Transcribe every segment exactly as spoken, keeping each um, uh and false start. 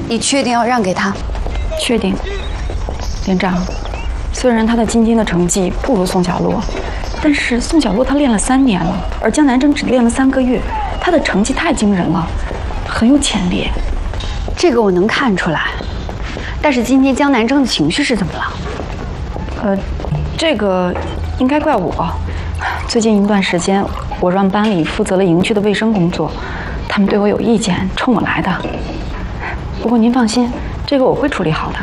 你确定要让给他？ 确定。连长，虽然他的金晶的成绩不如宋小洛，但是宋小洛他练了三年了，而江南征只练了三个月，他的成绩太惊人了，很有潜力。 这个我能看出来，但是今天江南征的情绪是怎么了？ 呃，这个应该怪我。最近一段时间，我让班里负责了营区的卫生工作，他们对我有意见，冲我来的。不过您放心，这个我会处理好的。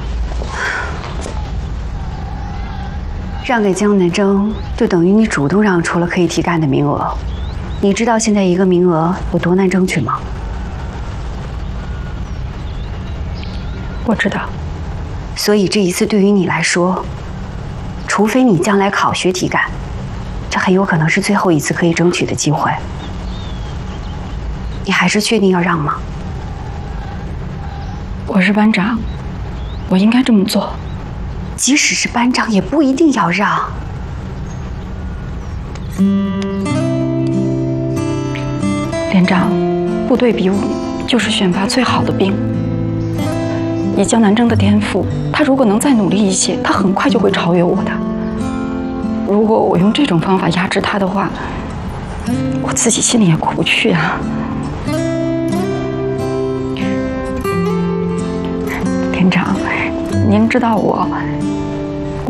让给江南征，就等于你主动让出了可以提干的名额。你知道现在一个名额有多难争取吗？ 我知道。 所以这一次对于你来说，除非你将来考学体干，这很有可能是最后一次可以争取的机会。你还是确定要让吗？ 我是班长，我应该这么做。 即使是班长，也不一定要让。 连长，部队比武就是选拔最好的兵。以江南征的天赋，他如果能再努力一些，他很快就会超越我的。如果我用这种方法压制他的话，我自己心里也过不去啊。连长，您知道我